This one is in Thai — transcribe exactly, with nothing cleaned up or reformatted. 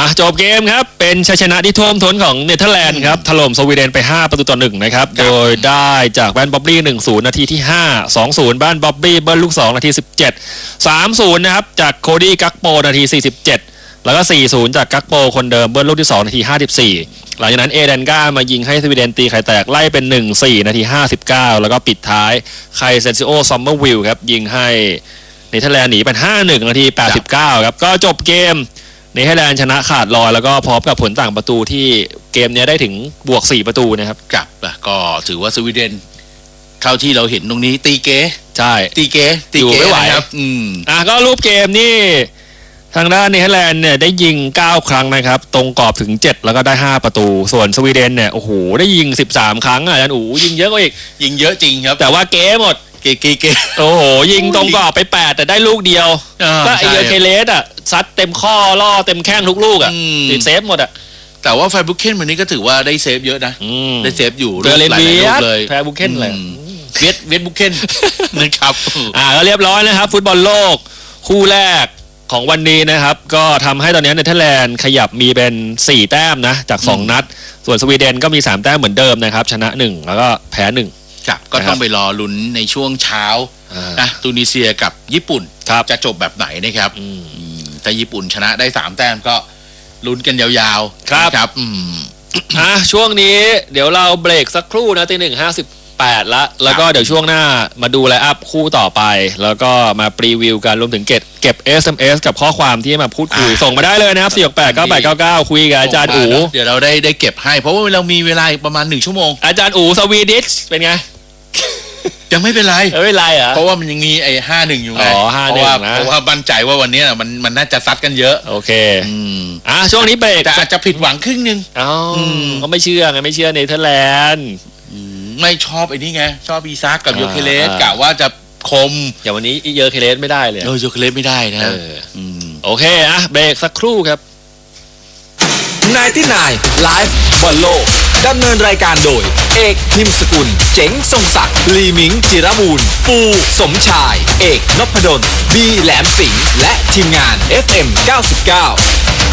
จบเกมครับเป็นชัยชนะที่ท่วมท้นของเนเธอร์แลนด์ครับถล่มสวีเดนไปห้าประตูต่อหนึ่งนะครับโดยได้จากแบนบ๊อบบี้ หนึ่งศูนย์ นาทีที่ห้า สองศูนย์ บ้านบ๊อบบี้เบิ้ลลูกสองนาทีสิบเจ็ด สามศูนย์ นะครับจากโคดี้กักโปนาทีสี่สิบเจ็ดแล้วก็สี่ศูนย์จากกักโปคนเดิมเบิ้ลลูกที่สองนาทีห้าสิบสี่หลังจากนั้นเอเดนก้ามายิงให้สวีเดนตีไข่แตกไล่เป็น หนึ่งสี่ นาทีห้าสิบเก้าแล้วก็ปิดท้ายไคเซนซิโอซอมเมอร์วิลครับยิงให้เนเธอร์แลนด์หนีเป็น ห้าหนึ่ง นาทีแปดสิบเก้าครับก็จบเกมเนเธอร์แลนด์ชนะขาดลอยแล้วก็พร้อมกับผลต่างประตูที่เกมนี้ได้ถึงบวกสี่ประตูนะครับครับก็ถือว่าสวีเดนเท่าที่เราเห็นตรงนี้ตีเก๋ใช่ตีเก๋ตีเก๋ไม่ไหวครับอืมอ่ะก็รูปเกมนี่ทางด้านเนเธอร์แลนด์เนี่ยได้ยิงเก้าครั้งนะครับตรงกรอบถึงเจ็ดแล้วก็ได้ห้าประตูส่วนสวีเดนเนี่ยโอ้โหได้ยิงสิบสามครั้งอ่ะอาจารย์อู๋ยิงเยอะกว่าอีกยิงเยอะจริงครับแต่ว่าเก๋หมดเก๋เก๋เก๋โอ้โหยิงตรงกรอบไปแปดแต่ได้ลูกเดียวก็ไอเยอร์เคเลสอ่ะซัดเต็มข้อล่อเต็มแข้งทุกลูกอ่ะติดเซฟหมดอ่ะแต่ว่าแฟร์บุคเคนวันนี้ก็ถือว่าได้เซฟเยอะนะได้เซฟอยู่เรเลนเวียสแฟร์บุคเคนเลยเวทเวทบุคเคนนะครับอ่าก็เรียบร้อยนะครับฟุตบอลโลกคู่แรกของวันนี้นะครับก็ทำให้ตอนนี้เนเธอร์แลนด์ขยับมีเป็นสี่แต้มนะจากสองนัดส่วนสวีเดนก็มีสามแต้มเหมือนเดิมนะครับชนะหนึ่งแล้วก็แพ้หนึ่งครับก็ต้องไปรอลุ้นในช่วงเช้านะตูนิเซียกับญี่ปุ่นจะจบแบบไหนนะครับถ้าญี่ปุ่นชนะได้สามแต้มก็ลุ้นกันยาวๆครับครับอ่ะช่วงนี้เดี๋ยวเราเบรกสักครู่นะตีหนึ่งห้าสิบแปดละแล้วก็เดี๋ยวช่วงหน้ามาดูไลน์อัพคู่ต่อไปแล้วก็มาปรีวิวกันรวมถึงเก็บเก็บ เอส เอ็ม เอส กับข้อความที่มาพูดคุยส่งมาได้เลยนะครับสี่ หก แปด เก้า แปด เก้า เก้าคุยกับอาจารย์อู๋เดี๋ยวเราได้ได้เก็บให้เพราะว่าเรามีเวลาประมาณหนึ่งชั่วโมงอาจารย์อู๋สวีดิชเป็นไงยังไม่เป็นไรไม่เป็นไรเหรอเพราะว่ามันยังมีไอ้ห้าหนึ่งอยู่ไงอ๋อห้าหนึ่งนะเพราะว่ามั่นใจว่าวันนี้มันมันน่าจะซัดกันเยอะโอเคอ่ะช่วงนี้เบรกแต่อาจจะผิดหวังครึ่งนึงอ๋อก็ไม่เชื่อไงไม่เชื่อเนเธอร์แลนด์ไม่ชอบไอ้นี่ไงชอบอีซักกับโยเคเลสกะว่าจะคมอย่างวันนี้เยอเคเลสไม่ได้เลยเออโยเคเลสไม่ได้นะโอเคอ่ะเบรกสักครู่ครับไนน์ตี้ไนน์ไลฟ์บอลโลกดำเนินรายการโดยเอกพิมพ์สกุลเจ๋งทรงศักดิ์ลีมิงจิรบูรณ์ปูสมชายเอกนพดลบีแหลมสิงห์และทีมงาน เอฟ เอ็ม เก้าสิบเก้า